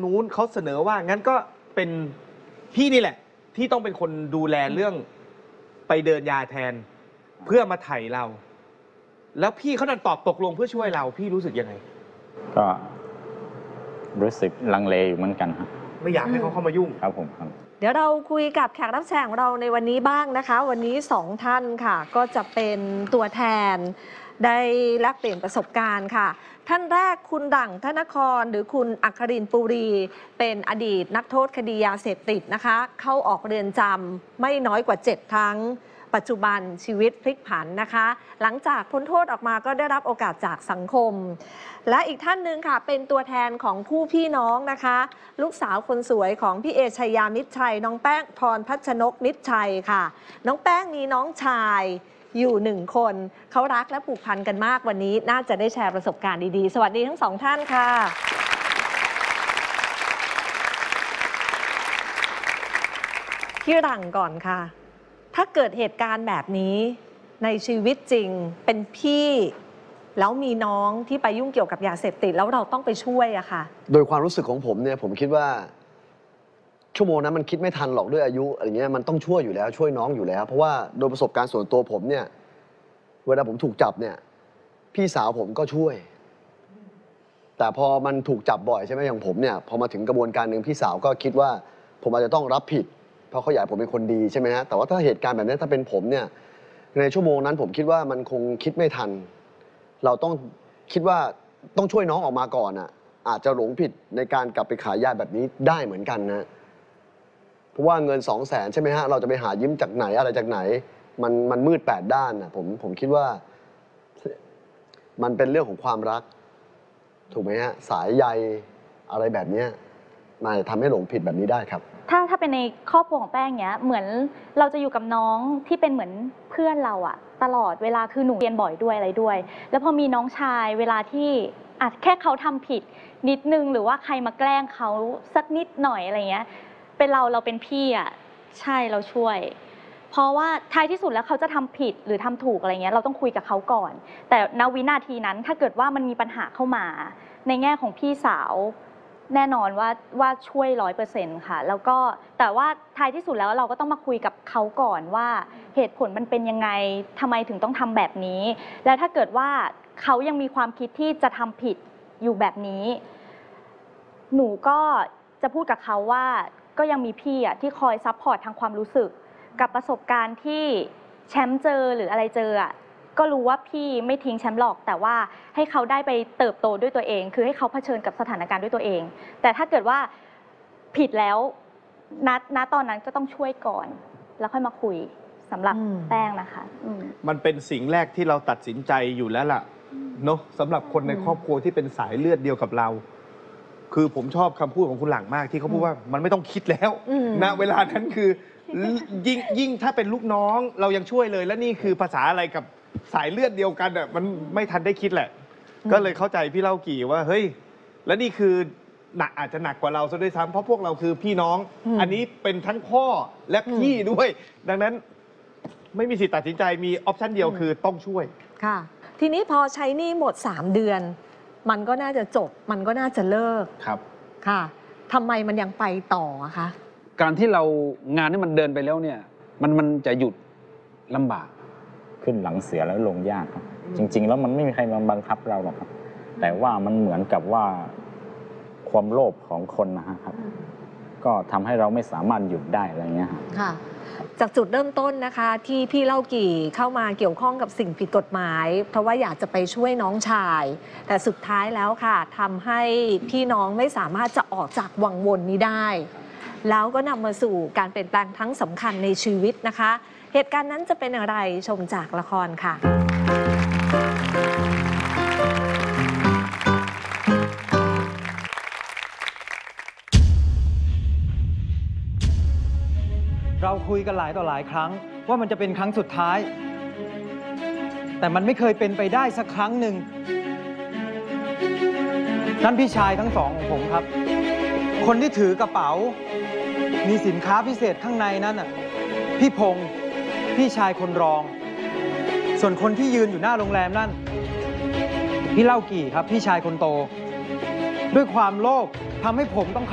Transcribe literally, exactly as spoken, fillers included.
นู้นเขาเสนอว่างั้นก็เป็นพี่นี่แหละที่ต้องเป็นคนดูแลเรื่องไปเดินยาแทนเพื่อมาไถ่เราแล้วพี่เขาดันตอบตกลงเพื่อช่วยเราพี่รู้สึกยังไงก็รู้สึกลังเลอยู่เหมือนกันครับไม่อยากให้เขาเข้ามายุ่งครับผมครับเดี๋ยวเราคุยกับแขกรับเชิญของเราในวันนี้บ้างนะคะวันนี้สองท่านค่ะก็จะเป็นตัวแทนได้แลกเปลี่ยนประสบการณ์ค่ะท่านแรกคุณดั่งธนครหรือคุณอัครินทร์ปุรีเป็นอดีตนักโทษคดียาเสพติดนะคะเข้าออกเรือนจำไม่น้อยกว่าเจ็ดครั้งปัจจุบันชีวิตพลิกผันนะคะหลังจากพ้นโทษออกมาก็ได้รับโอกาสจากสังคมและอีกท่านหนึ่งค่ะเป็นตัวแทนของคู่พี่น้องนะคะลูกสาวคนสวยของพี่เอชยามิตรชัยน้องแป้งพรพัชนกมิตรชัยค่ะน้องแป้งมีน้องชายอยู่หนึ่งคนเขารักและผูกพันกันมากวันนี้น่าจะได้แชร์ประสบการณ์ดีๆสวัสดีทั้งสองท่านค่ะพี่หลังก่อนค่ะถ้าเกิดเหตุการณ์แบบนี้ในชีวิตจริงเป็นพี่แล้วมีน้องที่ไปยุ่งเกี่ยวกับยาเสพติดแล้วเราต้องไปช่วยอะค่ะโดยความรู้สึกของผมเนี่ยผมคิดว่าชั่วโมงนั้นมันคิดไม่ทันหรอกด้วยอายุอะไรเงี้ยมันต้องช่วยอยู่แล้วช่วยน้องอยู่แล้วเพราะว่าโดยประสบการณ์ส่วนตัวผมเนี่ยเวลาผมถูกจับเนี่ยพี่สาวผมก็ช่วยแต่พอมันถูกจับบ่อยใช่ไหมอย่างผมเนี่ยพอมาถึงกระบวนการหนึ่งพี่สาวก็คิดว่าผมอาจจะต้องรับผิดเพราะเขาอยากผมเป็นคนดีใช่ไหมฮะแต่ว่าถ้าเหตุการณ์แบบนี้ถ้าเป็นผมเนี่ยในชั่วโมงนั้นผมคิดว่ามันคงคิดไม่ทันเราต้องคิดว่าต้องช่วยน้องออกมาก่อนอ่ะอาจจะหลงผิดในการกลับไปขายยาแบบนี้ได้เหมือนกันนะเพราะว่าเงินสองแสนใช่ไหมฮะเราจะไปหายิ้มจากไหนอะไรจากไหนมันมันมืดแปดด้านนะผมผมคิดว่ามันเป็นเรื่องของความรักถูกไหมฮะสายใยอะไรแบบนี้มันทำให้หลงผิดแบบนี้ได้ครับถ้าถ้าเป็นในครอบครัวของแป้งเนี้ยเหมือนเราจะอยู่กับน้องที่เป็นเหมือนเพื่อนเราอะตลอดเวลาคือหนูเรียนบ่อยด้วยอะไรด้วยแล้วพอมีน้องชายเวลาที่อาจแค่เขาทำผิดนิดนึงหรือว่าใครมาแกล้งเขาสักนิดหน่อยอะไรเงี้ยเป็นเราเราเป็นพี่อะใช่เราช่วยเพราะว่าท้ายที่สุดแล้วเขาจะทำผิดหรือทำถูกอะไรเงี้ยเราต้องคุยกับเขาก่อนแต่ณวินาทีนั้นถ้าเกิดว่ามันมีปัญหาเข้ามาในแง่ของพี่สาวแน่นอนว่าว่าช่วยร้อยเปอร์เซ็นต์ค่ะแล้วก็แต่ว่าท้ายที่สุดแล้วเราก็ต้องมาคุยกับเขาก่อนว่าเหตุผลมันเป็นยังไงทำไมถึงต้องทำแบบนี้แล้วถ้าเกิดว่าเขายังมีความคิดที่จะทำผิดอยู่แบบนี้หนูก็จะพูดกับเขาว่าก็ยังมีพี่อ่ะที่คอยซัพพอร์ตทางความรู้สึกกับประสบการณ์ที่แชมป์เจอหรืออะไรเจออ่ะก็รู้ว่าพี่ไม่ทิ้งแชมป์หรอกแต่ว่าให้เขาได้ไปเติบโตด้วยตัวเองคือให้เขาเผชิญกับสถานการณ์ด้วยตัวเองแต่ถ้าเกิดว่าผิดแล้วนัดณตอนนั้นก็ต้องช่วยก่อนแล้วค่อยมาคุยสำหรับแป้งนะคะมันเป็นสิ่งแรกที่เราตัดสินใจอยู่แล้วล่ะเนาะสำหรับคนในครอบครัวที่เป็นสายเลือดเดียวกับเราคือผมชอบคำพูดของคุณหลังมากที่เขาพูดว่ามันไม่ต้องคิดแล้วณเวลานั้นคือยิ่งยิ่งถ้าเป็นลูกน้องเรายังช่วยเลยและนี่คือภาษาอะไรกับสายเลือดเดียวกันอ่ะมันไม่ทันได้คิดแหละก็เลยเข้าใจพี่เล่ากี่ว่าเฮ้ยและนี่คือหนักอาจจะหนักกว่าเราซะด้วยซ้ำเพราะพวกเราคือพี่น้องอันนี้เป็นทั้งพ่อและพี่ด้วยดังนั้นไม่มีสิทธิ์ตัดสินใจมีออปชันเดียวคือต้องช่วยค่ะทีนี้พอใช้หนี้หมดสามเดือนมันก็น่าจะจบมันก็น่าจะเลิกครับค่ะทำไมมันยังไปต่อคะการที่เรางานที่มันเดินไปแล้วเนี่ยมันมันจะหยุดลำบากขึ้นหลังเสือแล้วลงยากครับจริงๆแล้วมันไม่มีใครมาบังคับเราหรอกครับแต่ว่ามันเหมือนกับว่าความโลภของคนนะครับก็ทำให้เราไม่สามารถหยุดได้อะไรเงี้ยค่ะจากจุดเริ่มต้นนะคะที่พี่เล่ากี่เข้ามาเกี่ยวข้องกับสิ่งผิดกฎหมายเพราะว่าอยากจะไปช่วยน้องชายแต่สุดท้ายแล้วค่ะทำให้พี่น้องไม่สามารถจะออกจากวังวนนี้ได้แล้วก็นำมาสู่การเปลี่ยนแปลงทั้งสำคัญในชีวิตนะคะเหตุการณ์นั้นจะเป็นอะไรชมจากละครค่ะเราคุยกันหลายต่อหลายครั้งว่ามันจะเป็นครั้งสุดท้ายแต่มันไม่เคยเป็นไปได้สักครั้งหนึ่งนั่นพี่ชายทั้งสองของผมครับคนที่ถือกระเป๋ามีสินค้าพิเศษข้างในนั้นน่ะพี่พงษ์พี่ชายคนรองส่วนคนที่ยืนอยู่หน้าโรงแรมนั่นพี่เล่ากี่ครับพี่ชายคนโตด้วยความโลภทำให้ผมต้อง